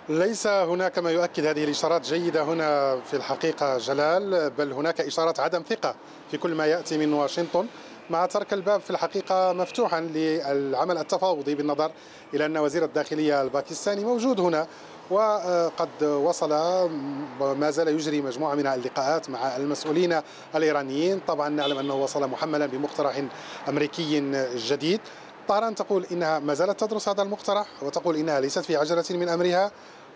ليس هناك ما يؤكد هذه الإشارات جيدة هنا في الحقيقة جلال، بل هناك إشارات عدم ثقة في كل ما يأتي من واشنطن، مع ترك الباب في الحقيقة مفتوحا للعمل التفاوضي، بالنظر إلى أن وزير الداخلية الباكستاني موجود هنا وقد وصل، ما زال يجري مجموعة من اللقاءات مع المسؤولين الإيرانيين. طبعا نعلم أنه وصل محملا بمقترح أمريكي جديد. طهران تقول إنها ما زالت تدرس هذا المقترح، وتقول إنها ليست في عجلة من أمرها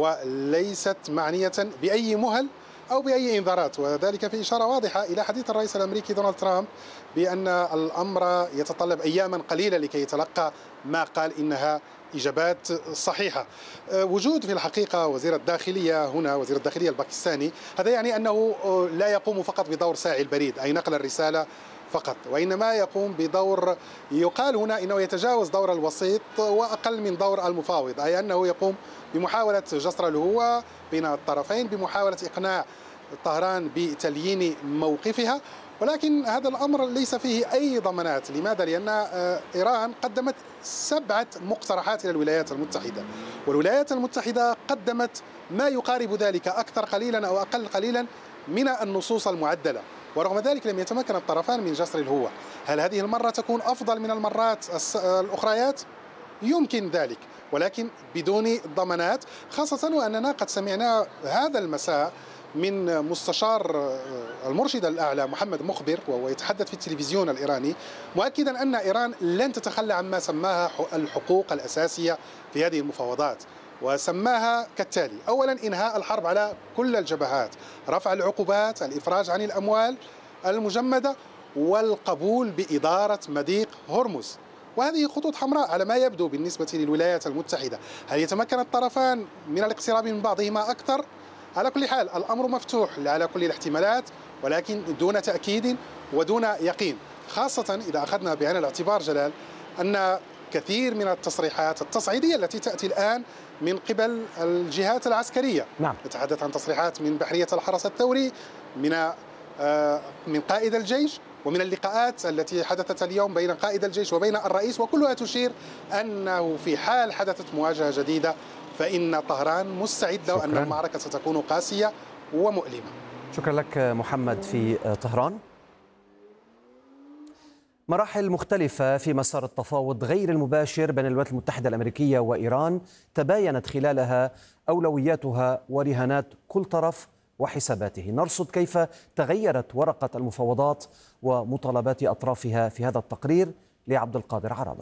وليست معنية بأي مهل أو بأي إنذارات، وذلك في إشارة واضحة إلى حديث الرئيس الأمريكي دونالد ترامب بأن الأمر يتطلب أياما قليلة لكي يتلقى ما قال إنها إجابات صحيحة. وجود في الحقيقة وزير الداخلية هنا، وزير الداخلية الباكستاني، هذا يعني أنه لا يقوم فقط بدور ساعي البريد أي نقل الرسالة فقط، وإنما يقوم بدور، يقال هنا إنه يتجاوز دور الوسيط وأقل من دور المفاوض، أي أنه يقوم بمحاولة جسر الهوة بين الطرفين، بمحاولة إقناع طهران بتليين موقفها. ولكن هذا الأمر ليس فيه أي ضمانات. لماذا؟ لأن إيران قدمت 7 مقترحات إلى الولايات المتحدة، والولايات المتحدة قدمت ما يقارب ذلك أكثر قليلا أو أقل قليلا من النصوص المعدلة، ورغم ذلك لم يتمكن الطرفان من جسر الهوة. هل هذه المرة تكون أفضل من المرات الأخريات؟ يمكن ذلك، ولكن بدون ضمانات، خاصة وأننا قد سمعنا هذا المساء من مستشار المرشد الأعلى محمد مخبر، وهو يتحدث في التلفزيون الإيراني مؤكدا أن إيران لن تتخلى عما سماها الحقوق الأساسية في هذه المفاوضات، وسماها كالتالي: أولا إنهاء الحرب على كل الجبهات، رفع العقوبات، الإفراج عن الأموال المجمدة، والقبول بإدارة مضيق هرمز. وهذه خطوط حمراء على ما يبدو بالنسبة للولايات المتحدة. هل يتمكن الطرفان من الاقتراب من بعضهما أكثر؟ على كل حال الأمر مفتوح على كل الاحتمالات، ولكن دون تأكيد ودون يقين، خاصة إذا أخذنا بعين الاعتبار جلال أن كثير من التصريحات التصعيدية التي تأتي الآن من قبل الجهات العسكرية. نعم. نتحدث عن تصريحات من بحرية الحرس الثوري، من قائد الجيش، ومن اللقاءات التي حدثت اليوم بين قائد الجيش وبين الرئيس، وكلها تشير أنه في حال حدثت مواجهة جديدة فإن طهران مستعدة، وأن المعركة ستكون قاسية ومؤلمة. شكرا لك محمد في طهران. مراحل مختلفة في مسار التفاوض غير المباشر بين الولايات المتحدة الأمريكية وإيران تباينت خلالها أولوياتها ورهانات كل طرف وحساباته. نرصد كيف تغيرت ورقة المفاوضات ومطالبات أطرافها في هذا التقرير لعبد القادر عربة.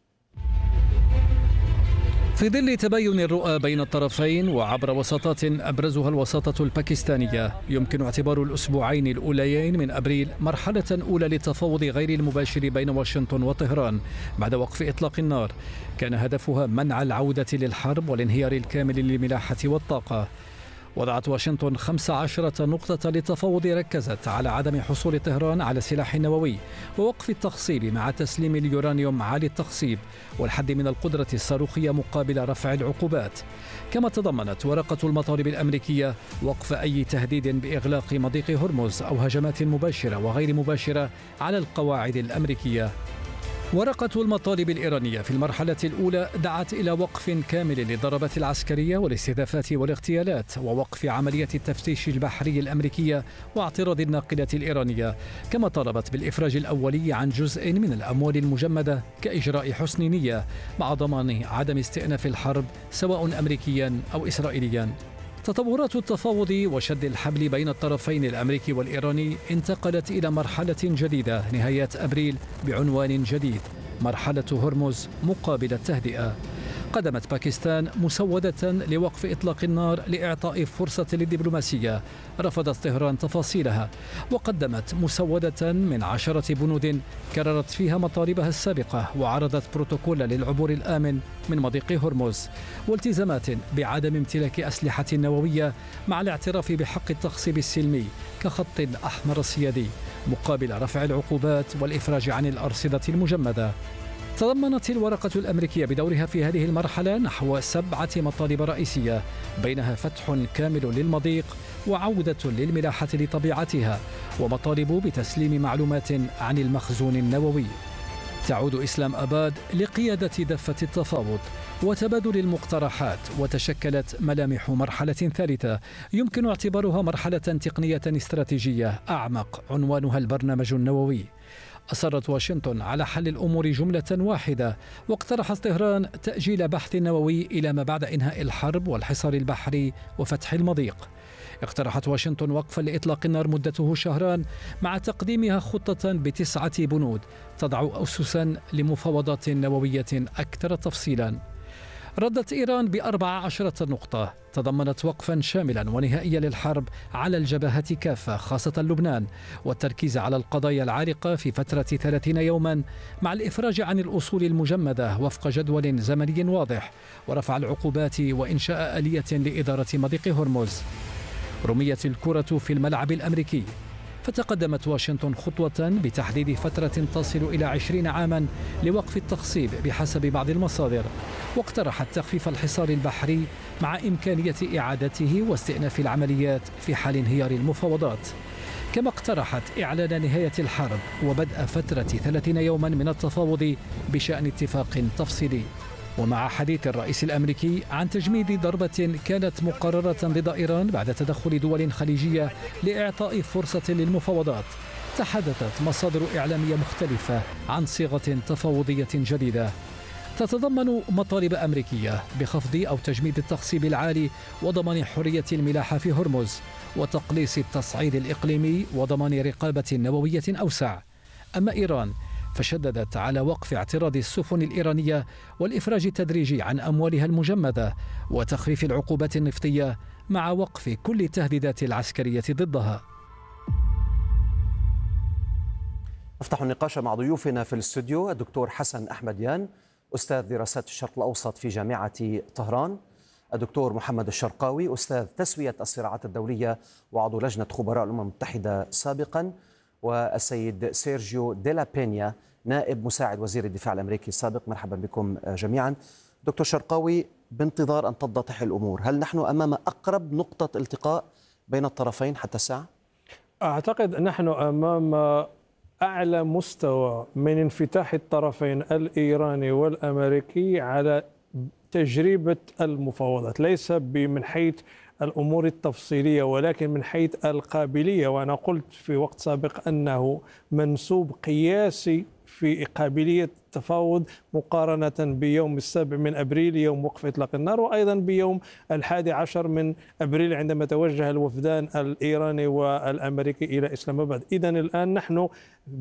في ظل تباين الرؤى بين الطرفين وعبر وساطات أبرزها الوساطة الباكستانية، يمكن اعتبار الأسبوعين الأوليين من أبريل مرحلة أولى للتفاوض غير المباشر بين واشنطن وطهران بعد وقف إطلاق النار كان هدفها منع العودة للحرب والانهيار الكامل للملاحة والطاقة. وضعت واشنطن 15 نقطة للتفاوض ركزت على عدم حصول طهران على سلاح نووي ووقف التخصيب مع تسليم اليورانيوم عالي التخصيب والحد من القدرة الصاروخية مقابل رفع العقوبات. كما تضمنت ورقة المطالب الأمريكية وقف أي تهديد بإغلاق مضيق هرمز أو هجمات مباشرة وغير مباشرة على القواعد الأمريكية. ورقة المطالب الإيرانية في المرحلة الأولى دعت إلى وقف كامل للضربات العسكرية والاستهدافات والاغتيالات ووقف عملية التفتيش البحري الأمريكية واعتراض الناقلة الإيرانية، كما طالبت بالإفراج الأولي عن جزء من الأموال المجمدة كإجراء حسن نية مع ضمان عدم استئناف الحرب سواء أمريكيا أو إسرائيليا. تطورات التفاوض وشد الحبل بين الطرفين الأمريكي والإيراني انتقلت إلى مرحلة جديدة نهاية أبريل بعنوان جديد: مرحلة هرمز مقابل التهدئة. قدمت باكستان مسودة لوقف إطلاق النار لإعطاء فرصة للدبلوماسية، رفضت طهران تفاصيلها، وقدمت مسودة من 10 بنود كررت فيها مطالبها السابقة وعرضت بروتوكول للعبور الآمن من مضيق هرمز والتزامات بعدم امتلاك أسلحة نووية مع الاعتراف بحق التخصيب السلمي كخط أحمر سيادي مقابل رفع العقوبات والإفراج عن الأرصدة المجمدة. تضمنت الورقة الأمريكية بدورها في هذه المرحلة نحو 7 مطالب رئيسية، بينها فتح كامل للمضيق وعودة للملاحة لطبيعتها ومطالب بتسليم معلومات عن المخزون النووي. تعود إسلام أباد لقيادة دفة التفاوض وتبادل المقترحات، وتشكلت ملامح مرحلة ثالثة يمكن اعتبارها مرحلة تقنية استراتيجية أعمق، عنوانها البرنامج النووي. أصرت واشنطن على حل الأمور جملة واحدة، واقترحت طهران تأجيل بحث النووي إلى ما بعد إنهاء الحرب والحصار البحري وفتح المضيق. اقترحت واشنطن وقفا لإطلاق النار مدته شهران، مع تقديمها خطة ب9 بنود تضع أسسا لمفاوضات نووية أكثر تفصيلا. ردت إيران ب14 نقطة تضمنت وقفا شاملا ونهائيا للحرب على الجبهات كافة، خاصة لبنان، والتركيز على القضايا العالقة في فترة 30 يوما، مع الإفراج عن الأصول المجمدة وفق جدول زمني واضح، ورفع العقوبات وإنشاء آلية لإدارة مضيق هرمز. رميت الكرة في الملعب الأمريكي، فتقدمت واشنطن خطوة بتحديد فترة تصل إلى 20 عاما لوقف التخصيب بحسب بعض المصادر، واقترحت تخفيف الحصار البحري مع إمكانية إعادته واستئناف العمليات في حال انهيار المفاوضات. كما اقترحت إعلان نهاية الحرب وبدء فترة 30 يوما من التفاوض بشأن اتفاق تفصيلي. ومع حديث الرئيس الأمريكي عن تجميد ضربة كانت مقررة ضد إيران بعد تدخل دول خليجية لإعطاء فرصة للمفاوضات، تحدثت مصادر إعلامية مختلفة عن صيغة تفاوضية جديدة تتضمن مطالب أمريكية بخفض أو تجميد التخصيب العالي وضمان حرية الملاحة في هرمز، وتقليص التصعيد الإقليمي وضمان رقابة نووية أوسع. أما إيران فشددت على وقف اعتراض السفن الإيرانية والإفراج التدريجي عن أموالها المجمدة وتخفيف العقوبات النفطية، مع وقف كل التهديدات العسكرية ضدها. نفتح النقاش مع ضيوفنا في الاستوديو: الدكتور حسن أحمديان، أستاذ دراسات الشرق الأوسط في جامعة طهران; الدكتور محمد الشرقاوي، أستاذ تسوية الصراعات الدولية وعضو لجنة خبراء الأمم المتحدة سابقا; والسيد سيرجيو ديلا بينيا، نائب مساعد وزير الدفاع الأمريكي السابق. مرحبا بكم جميعا. دكتور شرقاوي، بانتظار أن تتضح الأمور، هل نحن أمام أقرب نقطة التقاء بين الطرفين حتى الساعة؟ أعتقد نحن أمام أعلى مستوى من انفتاح الطرفين الإيراني والأمريكي على تجربة المفاوضات، ليس من حيث الأمور التفصيلية ولكن من حيث القابلية. وأنا قلت في وقت سابق أنه منسوب قياسي في قابلية التفاوض مقارنة بيوم 7 أبريل يوم وقف إطلاق النار، وأيضا بيوم 11 أبريل عندما توجه الوفدان الإيراني والأمريكي إلى إسلام آباد. إذن الآن نحن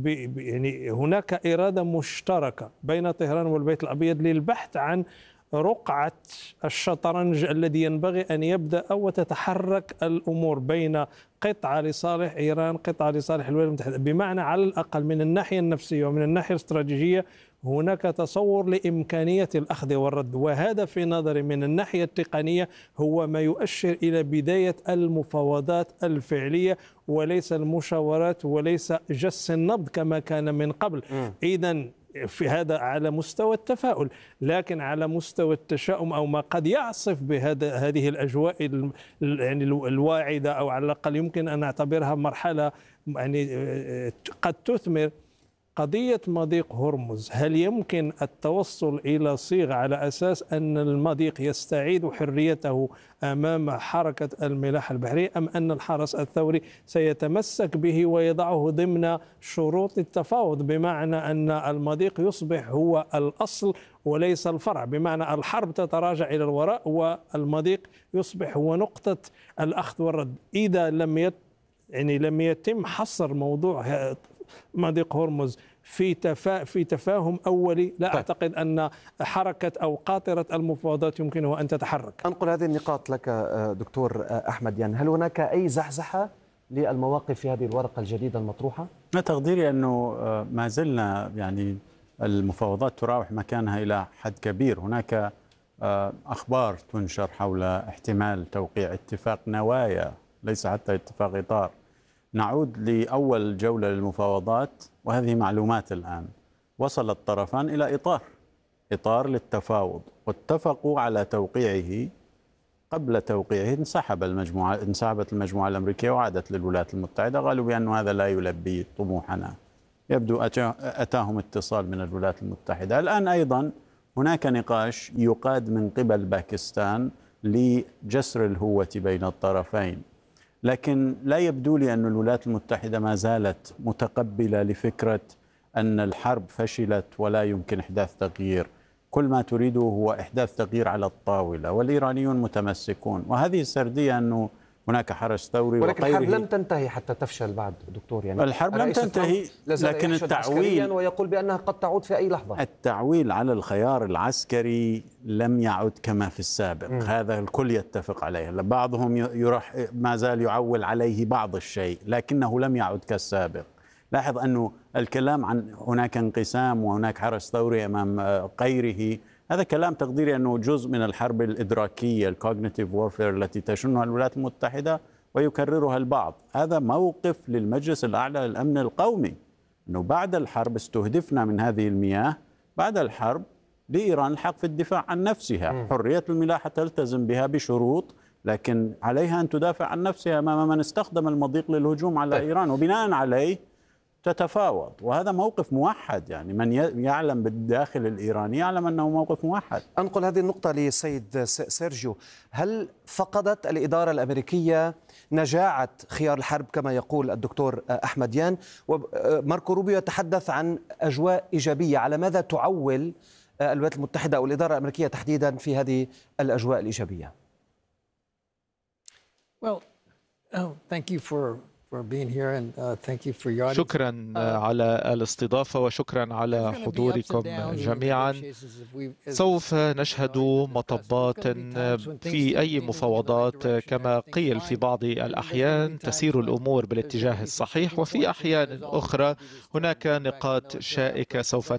يعني هناك إرادة مشتركة بين طهران والبيت الأبيض للبحث عن رقعة الشطرنج الذي ينبغي أن يبدأ وتتحرك الأمور بين قطعة لصالح إيران، قطعة لصالح الولايات المتحدة، بمعنى على الأقل من الناحية النفسية ومن الناحية الاستراتيجية هناك تصور لإمكانية الأخذ والرد، وهذا في نظري من الناحية التقنية هو ما يؤشر إلى بداية المفاوضات الفعلية وليس المشاورات وليس جس النبض كما كان من قبل. إذن في هذا على مستوى التفاؤل، لكن على مستوى التشاؤم أو ما قد يعصف هذه الأجواء يعني الواعدة، أو على الأقل يمكن أن نعتبرها مرحلة يعني قد تثمر قضية مضيق هرمز. هل يمكن التوصل إلى صيغة على أساس أن المضيق يستعيد حريته أمام حركة الملاحة البحرية، أم أن الحرس الثوري سيتمسك به ويضعه ضمن شروط التفاوض، بمعنى أن المضيق يصبح هو الأصل وليس الفرع، بمعنى الحرب تتراجع إلى الوراء والمضيق يصبح هو نقطة الأخذ والرد. إذا لم يتم حصر موضوع مضيق هرمز في تفاهم أولي، لا أعتقد أن حركة أو قاطرة المفاوضات يمكنها أن تتحرك. أنقل هذه النقاط لك دكتور أحمد. يعني هل هناك أي زحزحة للمواقف في هذه الورقة الجديدة المطروحة؟ تقديري أنه ما زلنا يعني المفاوضات تراوح مكانها إلى حد كبير. هناك أخبار تنشر حول احتمال توقيع اتفاق نوايا، ليس حتى اتفاق إطار. نعود لأول جولة للمفاوضات، وهذه معلومات الآن. وصل الطرفان إلى إطار للتفاوض، واتفقوا على توقيعه. قبل توقيعه انسحبت المجموعة الأمريكية وعادت للولايات المتحدة، قالوا بأن هذا لا يلبي طموحنا. يبدو أتاهم اتصال من الولايات المتحدة. الآن أيضا هناك نقاش يقاد من قبل باكستان لجسر الهوة بين الطرفين، لكن لا يبدو لي أن الولايات المتحدة ما زالت متقبلة لفكرة أن الحرب فشلت ولا يمكن إحداث تغيير. كل ما تريده هو إحداث تغيير على الطاولة، والإيرانيون متمسكون. وهذه السردية أنه هناك حرس ثوري ولكن الحرب لم تنتهي حتى تفشل بعد دكتور. يعني الحرب لم تنتهي، لكن التعويل ويقول بأنها قد تعود في أي لحظة. التعويل على الخيار العسكري لم يعد كما في السابق. هذا الكل يتفق عليه. بعضهم ما زال يعول عليه بعض الشيء، لكنه لم يعد كالسابق. لاحظ أنه الكلام عن هناك انقسام وهناك حرس ثوري أمام غيره، هذا كلام تقديري أنه جزء من الحرب الإدراكية الكوغنيتيف وورفير التي تشنها الولايات المتحدة ويكررها البعض. هذا موقف للمجلس الأعلى للأمن القومي، أنه بعد الحرب استهدفنا من هذه المياه، بعد الحرب لإيران الحق في الدفاع عن نفسها. حرية الملاحة تلتزم بها بشروط، لكن عليها أن تدافع عن نفسها أمام من استخدم المضيق للهجوم على إيران، وبناء عليه تتفاوض. وهذا موقف موحد، يعني من يعلم بالداخل الإيراني يعلم أنه موقف موحد. أنقل هذه النقطة لسيد سيرجيو. هل فقدت الإدارة الأمريكية نجاعة خيار الحرب كما يقول الدكتور أحمد يان؟ وماركو روبيو يتحدث عن أجواء إيجابية. على ماذا تعول الولايات المتحدة أو الإدارة الأمريكية تحديدا في هذه الأجواء الإيجابية؟ شكرا على الاستضافة وشكرا على حضوركم جميعا. سوف نشهد مطبات في أي مفاوضات. كما قيل في بعض الأحيان تسير الأمور بالاتجاه الصحيح، وفي أحيان أخرى هناك نقاط شائكة سوف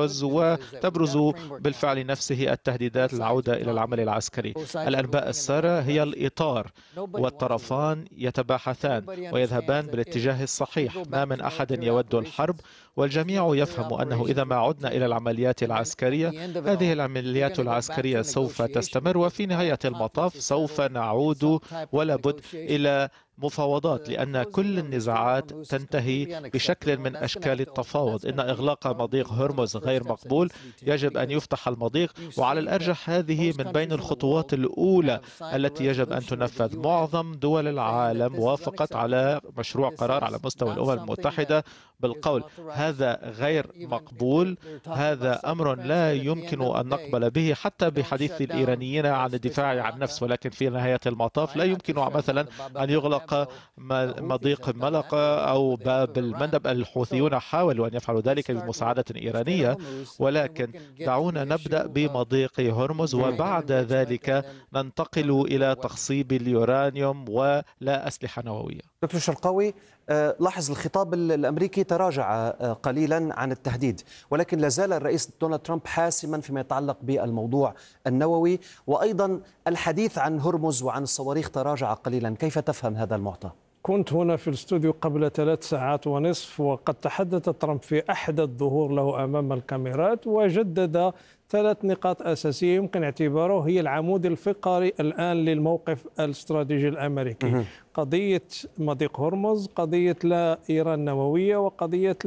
وتبرز بالفعل نفسه التهديدات للعودة إلى العمل العسكري. الأنباء السارة هي الإطار، والطرفان يتباحثان ويذهبان بالاتجاه الصحيح. ما من أحد يود الحرب، والجميع يفهم أنه إذا ما عدنا إلى العمليات العسكرية، هذه العمليات العسكرية سوف تستمر، وفي نهاية المطاف سوف نعود ولا بد إلى مفاوضات، لأن كل النزاعات تنتهي بشكل من أشكال التفاوض. إن إغلاق مضيق هرمز غير مقبول، يجب أن يفتح المضيق، وعلى الأرجح هذه من بين الخطوات الأولى التي يجب أن تنفذ. معظم دول العالم وافقت على مشروع قرار على مستوى الأمم المتحدة بالقول هذا غير مقبول، هذا أمر لا يمكن أن نقبل به حتى بحديث الإيرانيين عن الدفاع عن النفس. ولكن في نهاية المطاف لا يمكن مثلا أن يغلق مضيق ملقا أو باب المندب. الحوثيون حاولوا أن يفعلوا ذلك بمساعدة إيرانية، ولكن دعونا نبدأ بمضيق هرمز، وبعد ذلك ننتقل إلى تخصيب اليورانيوم ولا أسلحة نووية. دكتور شرقاوي، لاحظ الخطاب الأمريكي تراجع قليلا عن التهديد، ولكن لازال الرئيس دونالد ترامب حاسما فيما يتعلق بالموضوع النووي، وأيضا الحديث عن هرمز وعن الصواريخ تراجع قليلا. كيف تفهم هذا المعطى؟ كنت هنا في الاستوديو قبل 3 ساعات ونصف، وقد تحدث ترامب في أحد الظهور له أمام الكاميرات وجدد 3 نقاط أساسية يمكن اعتباره هي العمود الفقري الآن للموقف الاستراتيجي الأمريكي. قضية مضيق هرمز، قضية لا إيران نووية، وقضية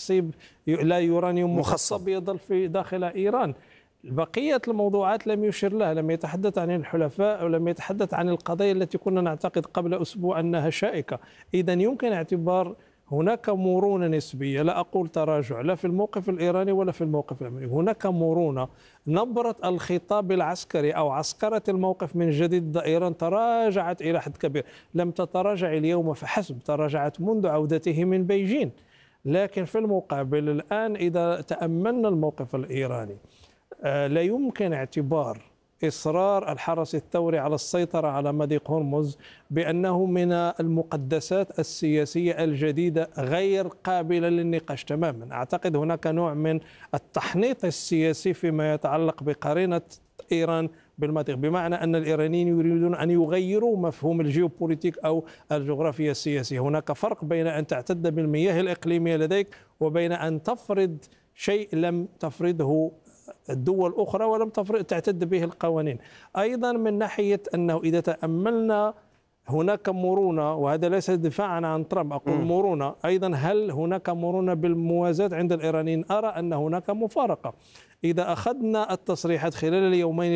لا يورانيوم مخصب يظل في داخل إيران. بقية الموضوعات لم يشر لها، لم يتحدث عن الحلفاء ولم يتحدث عن القضايا التي كنا نعتقد قبل أسبوع أنها شائكة. إذن يمكن اعتبار هناك مرونة نسبية، لا أقول تراجع، لا في الموقف الإيراني ولا في الموقف الأمريكي. هناك مرونة. نبرة الخطاب العسكري أو عسكرة الموقف من جديد إيران تراجعت إلى حد كبير. لم تتراجع اليوم فحسب، تراجعت منذ عودته من بيجين. لكن في المقابل الآن إذا تأملنا الموقف الإيراني، لا يمكن اعتبار إصرار الحرس الثوري على السيطرة على مضيق هرمز بأنه من المقدسات السياسية الجديدة غير قابلة للنقاش تماما. أعتقد هناك نوع من التحنيط السياسي فيما يتعلق بقرينة إيران بالمضيق، بمعنى أن الإيرانيين يريدون أن يغيروا مفهوم الجيوبوليتيك أو الجغرافيا السياسية. هناك فرق بين أن تعتد بالمياه الإقليمية لديك وبين أن تفرض شيء لم تفرضه الدول الأخرى ولم تعتد به القوانين. أيضا من ناحية أنه إذا تأملنا هناك مرونة، وهذا ليس دفاعا عن ترامب، أقول مرونة أيضا. هل هناك مرونة بالموازاة عند الإيرانيين؟ أرى أن هناك مفارقة. إذا أخذنا التصريحات خلال اليومين